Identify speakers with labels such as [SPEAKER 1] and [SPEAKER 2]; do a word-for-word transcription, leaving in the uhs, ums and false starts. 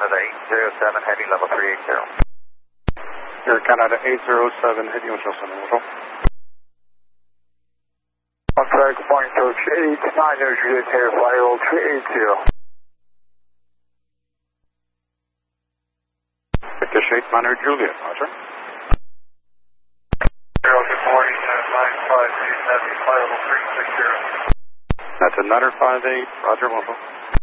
[SPEAKER 1] Canada eight zero seven, heading level three eighty.
[SPEAKER 2] Air Canada eight zero seven, heading Michelle Center, bonjour.
[SPEAKER 3] On track, point approach eight nine zero, Juliet Air, fly level three eighty.
[SPEAKER 2] British eight nine zero, Juliet, roger.
[SPEAKER 3] Zero, good morning, nine five eight seven, fly level three sixty.
[SPEAKER 2] That's a Nutter five eight, roger, bonjour.